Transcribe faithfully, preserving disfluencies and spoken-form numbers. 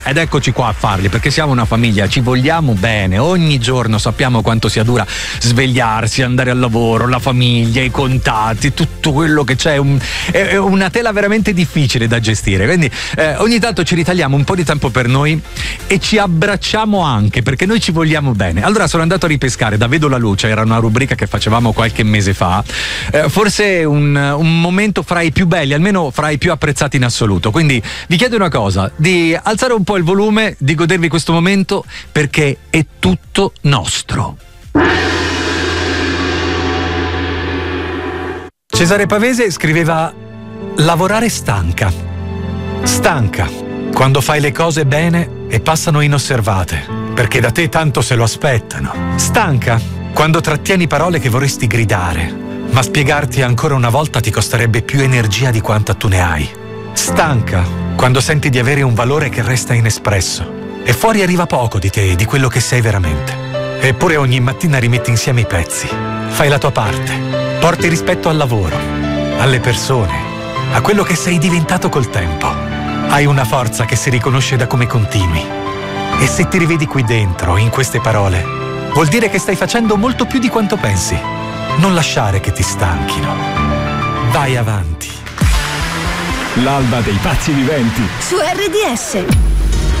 Ed eccoci qua a farli, perché siamo una famiglia, ci vogliamo bene, ogni giorno sappiamo quanto sia dura svegliarsi, andare al lavoro, la famiglia, i contatti, tutto quello che c'è, un, è una tela veramente difficile da gestire, quindi eh, ogni tanto ci ritagliamo un po' di tempo per noi e ci abbracciamo anche, perché noi ci vogliamo bene. Allora sono andato a ripescare da Vedo la Luce, era una rubrica che facevamo qualche mese fa, eh, forse un, un momento fra i più belli, almeno fra i più apprezzati in assoluto, quindi vi chiedo una cosa, di alzare un po' il volume, di godervi questo momento, perché è tutto nostro. Cesare Pavese scriveva: lavorare stanca. Stanca quando fai le cose bene e passano inosservate, perché da te tanto se lo aspettano. Stanca quando trattieni parole che vorresti gridare, ma spiegarti ancora una volta ti costerebbe più energia di quanta tu ne hai. Stanca quando senti di avere un valore che resta inespresso e fuori arriva poco di te e di quello che sei veramente. Eppure ogni mattina rimetti insieme i pezzi, fai la tua parte, porti rispetto al lavoro, alle persone, a quello che sei diventato col tempo. Hai una forza che si riconosce da come continui. E se ti rivedi qui dentro, in queste parole, vuol dire che stai facendo molto più di quanto pensi. Non lasciare che ti stanchino. Vai avanti. L'alba dei pazzi viventi su R D S.